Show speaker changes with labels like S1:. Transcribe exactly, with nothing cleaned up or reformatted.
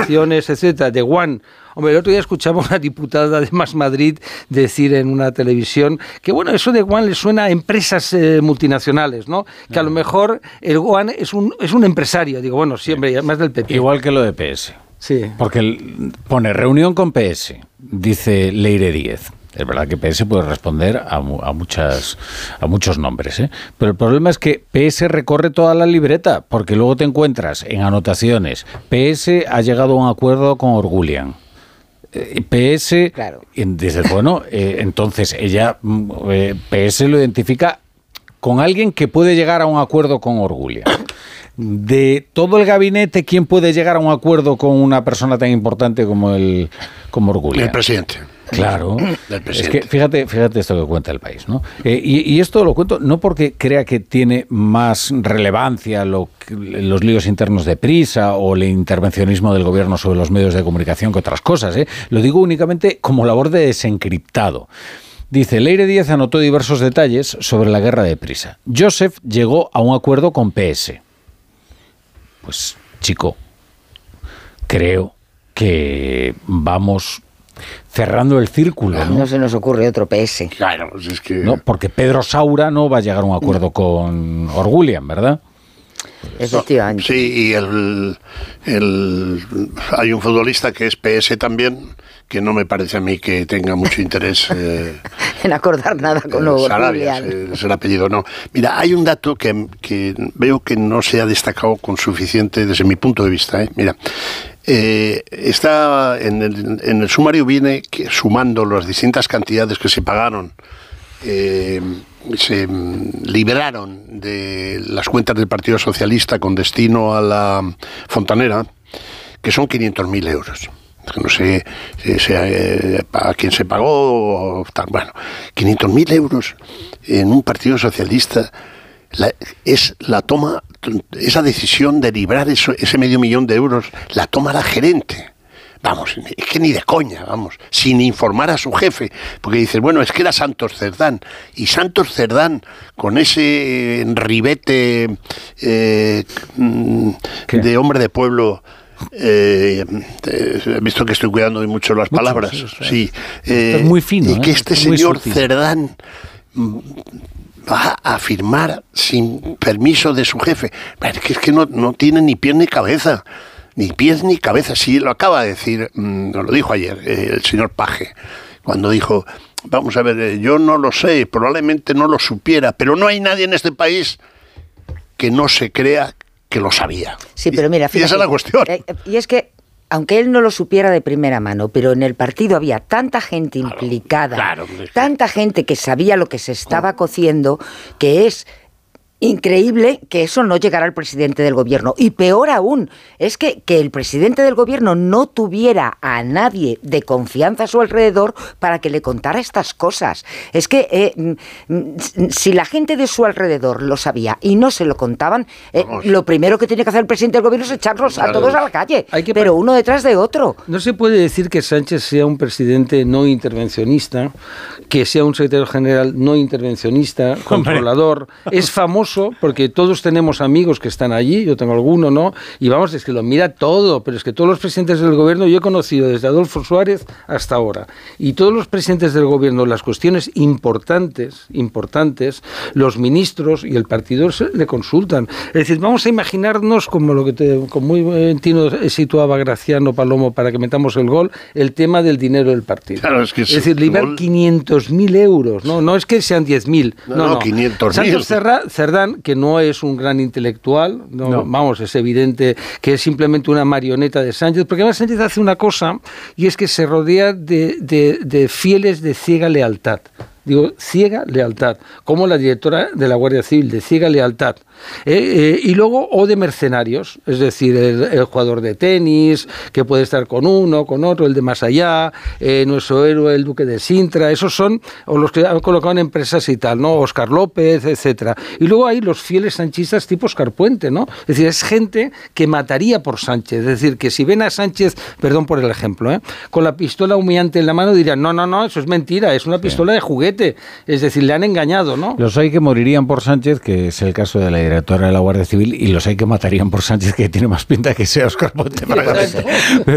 S1: anotaciones, etcétera, de One. Hombre, el otro día escuchaba a una diputada de Más Madrid decir en una televisión que, bueno, eso de One le suena a empresas eh, multinacionales, ¿no? Que a lo mejor el One es un, es un empresario. Digo, bueno, siempre, sí, más del P P.
S2: Igual que lo de P S.
S1: Sí.
S2: Porque el, pone reunión con P S, dice Leire Díez. Es verdad que P S puede responder a, a, muchas, a muchos nombres, ¿eh? Pero el problema es que P S recorre toda la libreta, porque luego te encuentras en anotaciones. P S ha llegado a un acuerdo con Orgulian. P S,
S3: claro.
S2: Dice, bueno, eh, entonces ella, eh, P S lo identifica con alguien que puede llegar a un acuerdo con Orgulian. De todo el gabinete, ¿quién puede llegar a un acuerdo con una persona tan importante como el como Orgulian?
S4: El presidente.
S2: Claro, es que fíjate, fíjate esto que cuenta El País, ¿no? Eh, y, y esto lo cuento no porque crea que tiene más relevancia lo, los líos internos de Prisa o el intervencionismo del gobierno sobre los medios de comunicación que otras cosas, ¿eh? Lo digo únicamente como labor de desencriptado. Dice, Leire Díez anotó diversos detalles sobre la guerra de Prisa. Joseph llegó a un acuerdo con P S. Pues, chico, creo que vamos cerrando el círculo, ¿no?
S3: No se nos ocurre otro P S.
S4: Claro, pues es que...
S2: No, porque Pedro Saura no va a llegar a un acuerdo con Orgulian, ¿verdad?
S3: Efectivamente.
S4: Sí, y el, el hay un futbolista que es P S también, que no me parece a mí que tenga mucho interés eh,
S3: en acordar nada con los
S4: Sarabia, es el apellido, no. Mira, hay un dato que, que veo que no se ha destacado con suficiente desde mi punto de vista, ¿eh? Mira, eh, está en el, en el sumario viene que, sumando las distintas cantidades que se pagaron, eh, se liberaron de las cuentas del Partido Socialista con destino a la Fontanera, que son quinientos mil euros. No sé si sea, eh, a quién se pagó o tal. Bueno, quinientos mil euros en un Partido Socialista la, es la toma, esa decisión de librar eso, ese medio millón de euros, la toma la gerente. Vamos, es que ni de coña, vamos, sin informar a su jefe, porque dices, bueno, es que era Santos Cerdán, y Santos Cerdán, con ese ribete eh, de hombre de pueblo, eh, he visto que estoy cuidando mucho las mucho, palabras, sí, sí eh,
S2: es muy fino,
S4: y que
S2: ¿eh?
S4: este es señor Cerdán va a firmar sin permiso de su jefe, es que, es que no, no tiene ni pie ni cabeza. Ni pies ni cabeza, sí, lo acaba de decir, mmm, lo dijo ayer eh, el señor Paje, cuando dijo, vamos a ver, eh, yo no lo sé, probablemente no lo supiera, pero no hay nadie en este país que no se crea que lo sabía.
S3: Sí, pero mira, fíjate,
S4: y esa es la cuestión.
S3: Eh, y es que, aunque él no lo supiera de primera mano, pero en el partido había tanta gente claro, implicada, claro, tanta gente que sabía lo que se estaba cociendo, que es... increíble que eso no llegara al presidente del gobierno. Y peor aún, es que, que el presidente del gobierno no tuviera a nadie de confianza a su alrededor para que le contara estas cosas. Es que eh, si la gente de su alrededor lo sabía y no se lo contaban, eh, lo primero que tiene que hacer el presidente del gobierno es echarlos claro. a todos a la calle, pero uno detrás de otro.
S1: No se puede decir que Sánchez sea un presidente no intervencionista, que sea un secretario general no intervencionista, controlador. Es famoso porque todos tenemos amigos que están allí, yo tengo alguno, ¿no? Y vamos, es que lo mira todo, pero es que todos los presidentes del gobierno, yo he conocido desde Adolfo Suárez hasta ahora, y todos los presidentes del gobierno, las cuestiones importantes, importantes, los ministros y el partido se le consultan. Es decir, vamos a imaginarnos, como lo que te, como muy tino situaba Graciano Palomo para que metamos el gol, el tema del dinero del partido. Claro, es, que es, es decir, librar quinientos mil euros, ¿no? No es que sean diez mil, no, no, no.
S4: quinientos mil.
S1: Santos Cerdán, que no es un gran intelectual, no, no. vamos, es evidente que es simplemente una marioneta de Sánchez, porque además Sánchez hace una cosa, y es que se rodea de, de, de fieles de ciega lealtad. Digo, ciega lealtad, como la directora de la Guardia Civil, de ciega lealtad. Eh, eh, y luego, o de mercenarios, es decir, el, el jugador de tenis, que puede estar con uno, con otro, el de más allá, eh, nuestro héroe, el duque de Sintra, esos son, o los que han colocado en empresas y tal, ¿no? Óscar López, etcétera. Y luego hay los fieles sanchistas tipo Óscar Puente, ¿no? Es decir, es gente que mataría por Sánchez, es decir, que si ven a Sánchez, perdón por el ejemplo, ¿eh? con la pistola humeante en la mano dirían, no, no, no, eso es mentira, es una pistola sí. de juguete, es decir, le han engañado, ¿no?
S2: Los hay que morirían por Sánchez, que es el caso de la directora de la Guardia Civil, y los hay que matarían por Sánchez, que tiene más pinta que sea Óscar Puente.